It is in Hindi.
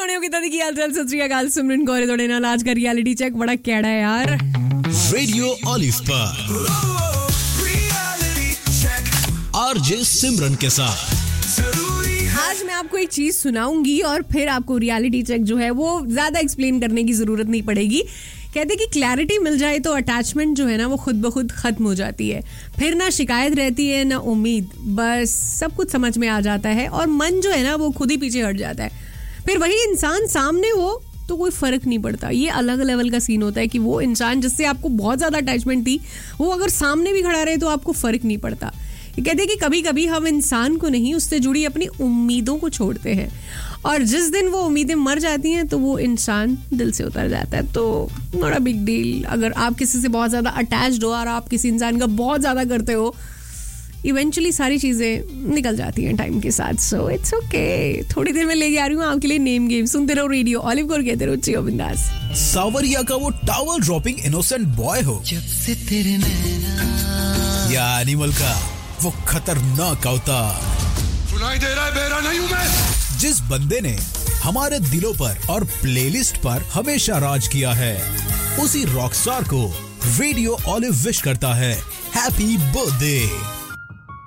सोने की दादी की हालचाल सत श्री अकाल सिमरन गौरी थोड़े नाल आज का रियलिटी चेक बड़ा कैड़ा है यार। रेडियो ऑलिव पर आरजे सिमरन के साथ आज मैं आपको एक चीज सुनाऊंगी और फिर आपको रियलिटी चेक जो है वो ज्यादा एक्सप्लेन करने की जरूरत नहीं पड़ेगी। कहते कि क्लैरिटी मिल जाए तो अटैचमेंट जो है ना वो खुद ब खुद खत्म हो जाती है। फिर ना शिकायत रहती है ना उम्मीद, बस सब कुछ समझ में आ जाता है और मन जो है ना वो खुद ही पीछे हट जाता है। फिर वही इंसान सामने हो तो कोई फर्क नहीं पड़ता। ये अलग लेवल का सीन होता है कि वो इंसान जिससे आपको बहुत ज्यादा अटैचमेंट थी वो अगर सामने भी खड़ा रहे तो आपको फर्क नहीं पड़ता। ये कहते हैं कि कभी कभी हम इंसान को नहीं उससे जुड़ी अपनी उम्मीदों को छोड़ते हैं और जिस दिन वो उम्मीदें मर जाती हैं तो वो इंसान दिल से उतर जाता है। तो नॉट अ बिग डील। अगर आप किसी से बहुत ज़्यादा अटैच्ड हो और आप किसी इंसान का बहुत ज़्यादा करते हो, इवेंचुअली सारी चीज़ें निकल जाती हैं टाइम के साथ। So it's okay. थोड़ी देर में लेके आ रही हूँ आपके लिए नेम गेम। सुनते रहो रेडियो ऑलिव को, कहते रहो जियो बिंदास। सावरिया का वो टॉवल ड्रॉपिंग इनोसेंट बॉय हो जब से तेरे नैना या एनिमल का वो खतरनाक अवतार, सुनाई दे रहा है बेरा नहीं हूं मैं। जिस बंदे ने हमारे दिलों पर और प्लेलिस्ट पर हमेशा राज किया है, उसी रॉकस्टार को रेडियो ऑलिव विश करता है हैप्पी बर्थडे।